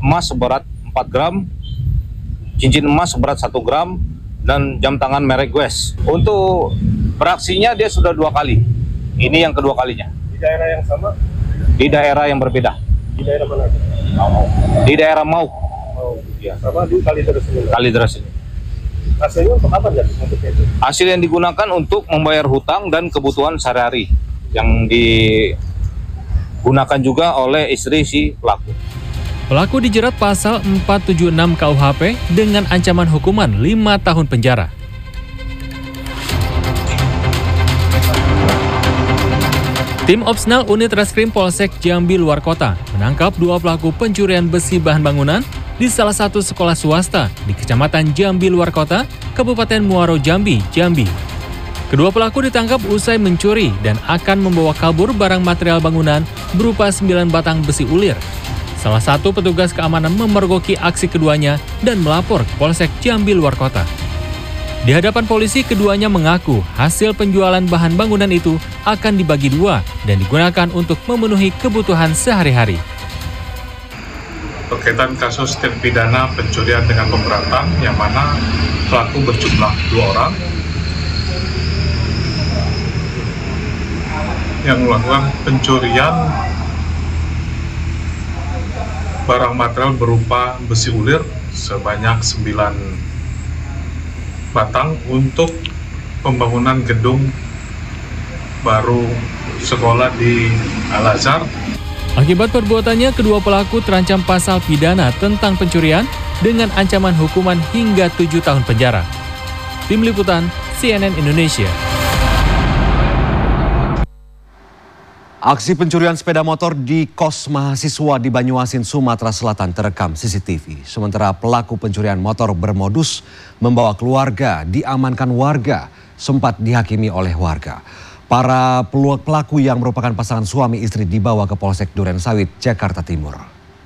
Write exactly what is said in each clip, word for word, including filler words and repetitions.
emas seberat empat gram, cincin emas seberat satu gram, dan jam tangan merek Guess. Untuk beraksinya dia sudah dua kali. Ini yang kedua kalinya. Di daerah yang sama? Di daerah yang berbeda. Di daerah mana? Di daerah Mau. Oh, ya. Sama di Kalideres ini. Kalideres ini. Hasilnya untuk apa ya? Untuk itu? Hasil yang digunakan untuk membayar hutang dan kebutuhan sehari-hari yang digunakan juga oleh istri si pelaku. Pelaku dijerat pasal empat tujuh enam K U H P dengan ancaman hukuman lima tahun penjara. Tim Opsnal Unit Reskrim Polsek Jambi luar kota menangkap dua pelaku pencurian besi bahan bangunan di salah satu sekolah swasta di Kecamatan Jambi luar kota, Kabupaten Muaro Jambi, Jambi. Kedua pelaku ditangkap usai mencuri dan akan membawa kabur barang material bangunan berupa sembilan batang besi ulir. Salah satu petugas keamanan memergoki aksi keduanya dan melapor ke Polsek Jambi luar kota. Di hadapan polisi, keduanya mengaku hasil penjualan bahan bangunan itu akan dibagi dua dan digunakan untuk memenuhi kebutuhan sehari-hari. Berkaitan kasus tindak pidana pencurian dengan pemberatan, yang mana pelaku berjumlah dua orang yang melakukan pencurian barang material berupa besi ulir sebanyak sembilan batang untuk pembangunan gedung baru sekolah di Al-Azhar. Akibat perbuatannya, kedua pelaku terancam pasal pidana tentang pencurian dengan ancaman hukuman hingga tujuh tahun penjara. Tim Liputan C N N Indonesia. Aksi pencurian sepeda motor di kos mahasiswa di Banyuasin, Sumatera Selatan terekam C C T V. Sementara pelaku pencurian motor bermodus membawa keluarga diamankan warga, sempat dihakimi oleh warga. Para pelaku yang merupakan pasangan suami istri dibawa ke Polsek Durensawit, Jakarta Timur.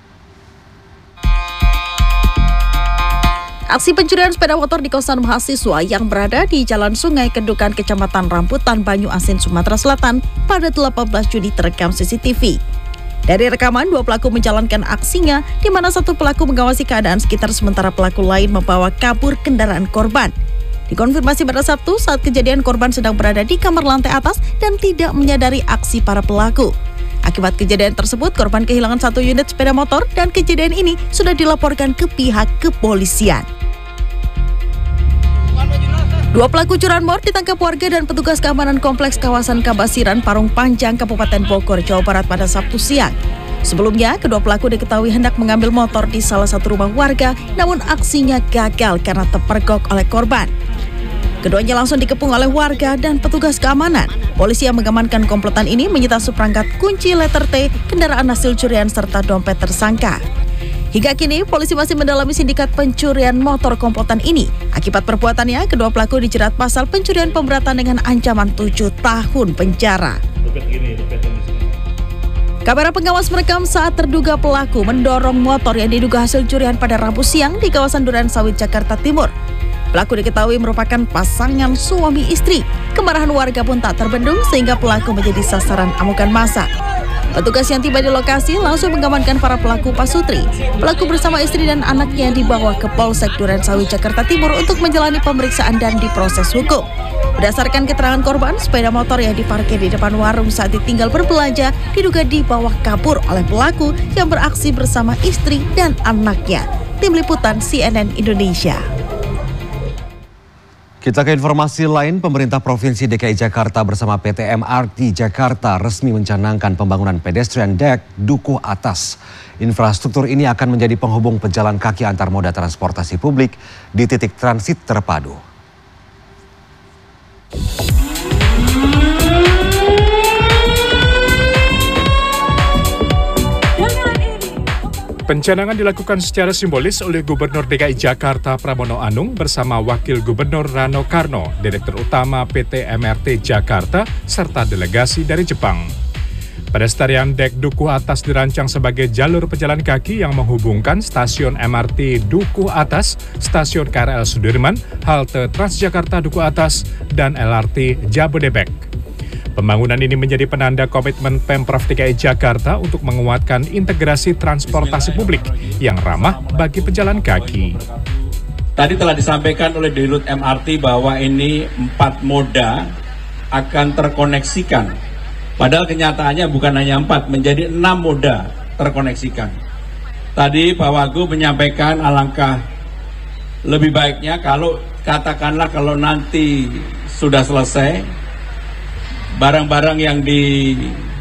Aksi pencurian sepeda motor di kosan mahasiswa yang berada di Jalan Sungai Kendukan, Kecamatan Rambutan, Banyuasin, Sumatera Selatan pada delapan belas Juni terekam C C T V. Dari rekaman, dua pelaku menjalankan aksinya, di mana satu pelaku mengawasi keadaan sekitar sementara pelaku lain membawa kabur kendaraan korban. Dikonfirmasi pada Sabtu saat kejadian, korban sedang berada di kamar lantai atas dan tidak menyadari aksi para pelaku. Akibat kejadian tersebut, korban kehilangan satu unit sepeda motor dan kejadian ini sudah dilaporkan ke pihak kepolisian. Dua pelaku curanmor ditangkap warga dan petugas keamanan kompleks kawasan Kabasiran, Parung Panjang, Kabupaten Bogor, Jawa Barat pada Sabtu siang. Sebelumnya, kedua pelaku diketahui hendak mengambil motor di salah satu rumah warga, namun aksinya gagal karena terpergok oleh korban. Keduanya langsung dikepung oleh warga dan petugas keamanan. Polisi yang mengamankan komplotan ini menyita seperangkat kunci letter T, kendaraan hasil curian, serta dompet tersangka. Hingga kini, polisi masih mendalami sindikat pencurian motor komplotan ini. Akibat perbuatannya, kedua pelaku dijerat pasal pencurian pemberatan dengan ancaman tujuh tahun penjara. Kamera pengawas merekam saat terduga pelaku mendorong motor yang diduga hasil curian pada Rabu siang di kawasan Durensawit, Jakarta Timur. Pelaku diketahui merupakan pasangan suami istri. Kemarahan warga pun tak terbendung sehingga pelaku menjadi sasaran amukan massa. Petugas yang tiba di lokasi langsung mengamankan para pelaku pasutri. Pelaku bersama istri dan anaknya dibawa ke Polsek Durensawit, Jakarta Timur untuk menjalani pemeriksaan dan diproses hukum. Berdasarkan keterangan korban, sepeda motor yang diparkir di depan warung saat ditinggal berbelanja diduga dibawa kabur oleh pelaku yang beraksi bersama istri dan anaknya. Tim Liputan C N N Indonesia. Kita ke informasi lain, pemerintah Provinsi D K I Jakarta bersama P T M R T Jakarta resmi mencanangkan pembangunan pedestrian deck Dukuh Atas. Infrastruktur ini akan menjadi penghubung pejalan kaki antar moda transportasi publik di titik transit terpadu. Pencanangan dilakukan secara simbolis oleh Gubernur D K I Jakarta Pramono Anung bersama Wakil Gubernur Rano Karno, Direktur Utama P T M R T Jakarta, serta delegasi dari Jepang. Pedestrian dek Dukuh Atas dirancang sebagai jalur pejalan kaki yang menghubungkan stasiun M R T Dukuh Atas, stasiun K R L Sudirman, halte Transjakarta Dukuh Atas, dan L R T Jabodebek. Pembangunan ini menjadi penanda komitmen Pemprov D K I Jakarta untuk menguatkan integrasi transportasi publik yang ramah bagi pejalan kaki. Tadi telah disampaikan oleh Dirut M R T bahwa ini empat moda akan terkoneksikan. Padahal kenyataannya bukan hanya empat, menjadi enam moda terkoneksikan. Tadi Pak Wagub menyampaikan alangkah lebih baiknya kalau katakanlah kalau nanti sudah selesai, barang-barang yang di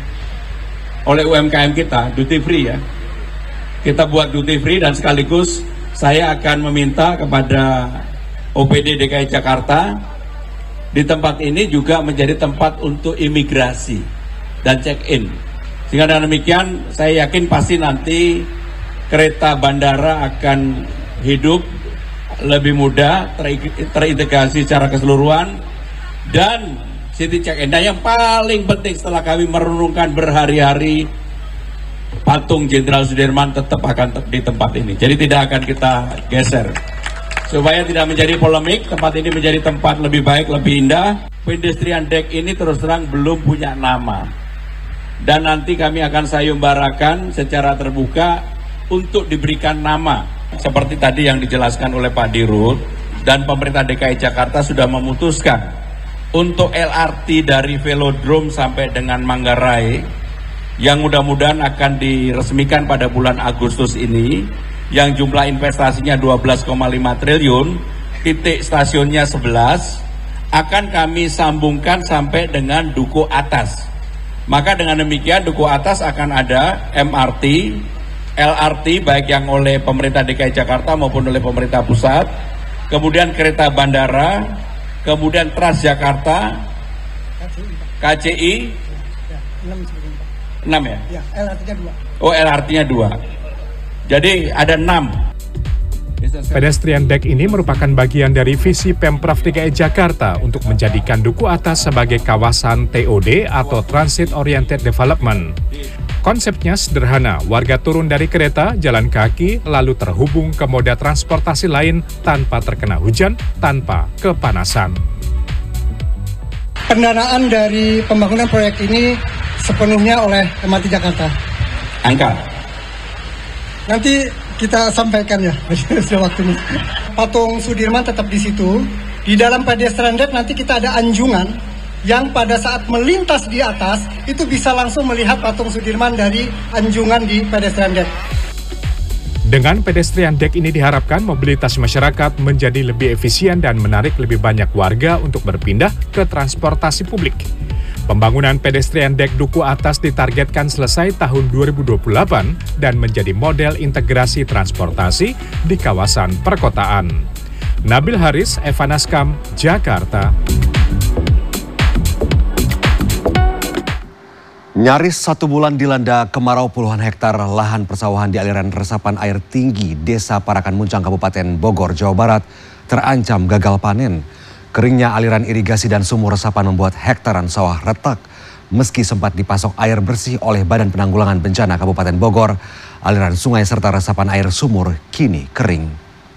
oleh U M K M kita, duty free ya, kita buat duty free dan sekaligus saya akan meminta kepada O P D D K I Jakarta di tempat ini juga menjadi tempat untuk imigrasi dan check-in. Sehingga dengan demikian saya yakin pasti nanti kereta bandara akan hidup lebih mudah, terintegrasi secara keseluruhan, dan city check-in. Dan yang paling penting setelah kami merenungkan berhari-hari, patung Jenderal Sudirman tetap akan di tempat ini. Jadi tidak akan kita geser. Supaya tidak menjadi polemik, tempat ini menjadi tempat lebih baik, lebih indah. Pedestrian deck ini terus terang belum punya nama. Dan nanti kami akan sayembarakan secara terbuka untuk diberikan nama. Seperti tadi yang dijelaskan oleh Pak Dirut, dan pemerintah D K I Jakarta sudah memutuskan untuk L R T dari Velodrome sampai dengan Manggarai, yang mudah-mudahan akan diresmikan pada bulan Agustus ini, yang jumlah investasinya dua belas koma lima triliun, titik stasiunnya sebelas, akan kami sambungkan sampai dengan Duku Atas. Maka dengan demikian Duku Atas akan ada M R T, L R T baik yang oleh pemerintah D K I Jakarta maupun oleh pemerintah pusat, kemudian kereta bandara, kemudian Transjakarta, K C I, enam ya? Ya, L R T-nya dua. Oh, L R T-nya dua. Jadi ada enam. Pedestrian deck ini merupakan bagian dari visi Pemprov D K I Jakarta untuk menjadikan Duku Atas sebagai kawasan T O D atau Transit Oriented Development. Konsepnya sederhana, warga turun dari kereta, jalan kaki, lalu terhubung ke moda transportasi lain tanpa terkena hujan, tanpa kepanasan. Pendanaan dari pembangunan proyek ini sepenuhnya oleh M R T Jakarta. Angka? Nanti kita sampaikan ya, sudah waktunya. Patung Sudirman tetap di situ. Di dalam pedestrian deck nanti kita ada anjungan yang pada saat melintas di atas itu bisa langsung melihat patung Sudirman dari anjungan di pedestrian deck. Dengan pedestrian deck ini diharapkan mobilitas masyarakat menjadi lebih efisien dan menarik lebih banyak warga untuk berpindah ke transportasi publik. Pembangunan pedestrian deck Duku Atas ditargetkan selesai tahun dua ribu dua puluh delapan dan menjadi model integrasi transportasi di kawasan perkotaan. Nabil Haris, Eva Naskam, Jakarta. Nyaris satu bulan dilanda kemarau, puluhan hektar lahan persawahan di aliran resapan air tinggi Desa Parakan Muncang, Kabupaten Bogor, Jawa Barat terancam gagal panen. Keringnya aliran irigasi dan sumur resapan membuat hektaran sawah retak. Meski sempat dipasok air bersih oleh Badan Penanggulangan Bencana Kabupaten Bogor, aliran sungai serta resapan air sumur kini kering.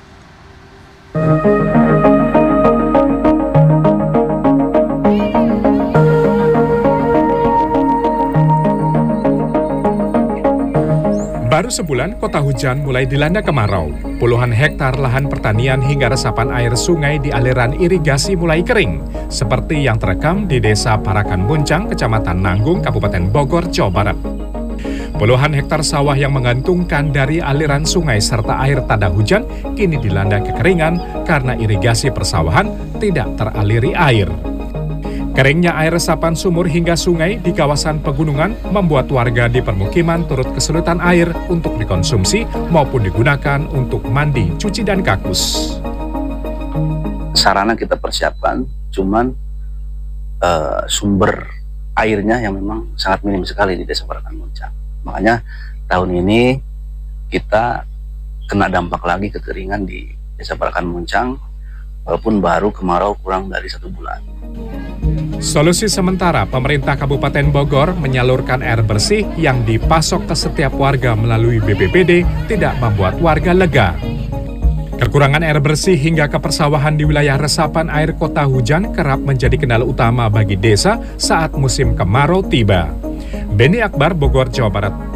Baru sebulan kota hujan mulai dilanda kemarau. Puluhan hektar lahan pertanian hingga resapan air sungai di aliran irigasi mulai kering, seperti yang terekam di Desa Parakan Muncang, Kecamatan Nanggung, Kabupaten Bogor, Jawa Barat. Puluhan hektar sawah yang mengantungkan dari aliran sungai serta air tanda hujan kini dilanda kekeringan karena irigasi persawahan tidak teraliri air. Keringnya air resapan sumur hingga sungai di kawasan pegunungan membuat warga di permukiman turut kesulitan air untuk dikonsumsi maupun digunakan untuk mandi, cuci, dan kakus. Sarana kita persiapkan, cuman uh, sumber airnya yang memang sangat minim sekali di Desa Parakan Muncang. Makanya tahun ini kita kena dampak lagi kekeringan di Desa Parakan Muncang, walaupun baru kemarau kurang dari satu bulan. Solusi sementara, pemerintah Kabupaten Bogor menyalurkan air bersih yang dipasok ke setiap warga melalui B P B D tidak membuat warga lega. Kekurangan air bersih hingga ke persawahan di wilayah resapan air kota hujan kerap menjadi kendala utama bagi desa saat musim kemarau tiba. Beni Akbar, Bogor, Jawa Barat.